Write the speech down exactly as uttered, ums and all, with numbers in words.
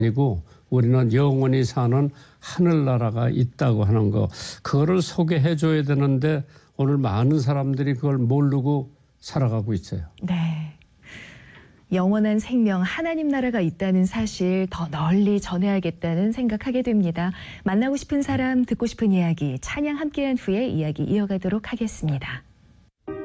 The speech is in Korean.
아니고 우리는 영원히 사는 하늘나라가 있다고 하는 거, 그거를 소개해 줘야 되는데 오늘 많은 사람들이 그걸 모르고 살아가고 있어요. 네. 영원한 생명, 하나님 나라가 있다는 사실 더 널리 전해야겠다는 생각하게 됩니다. 만나고 싶은 사람, 듣고 싶은 이야기, 찬양 함께한 후에 이야기 이어가도록 하겠습니다.